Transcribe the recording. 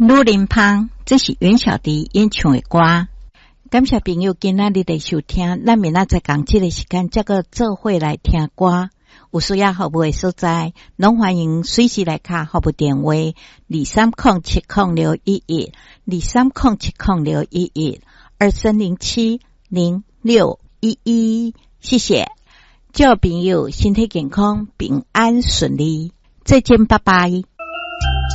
女人芳，这是袁小迪演唱的歌。感谢朋友今仔日的收听，咱明仔载讲这个时间，这个做伙来听歌。有需要服务的所在，拢欢迎随时来卡服务电话23070611 23070611 23070611。谢谢，祝朋友身体健康，平安顺利，再见，拜拜。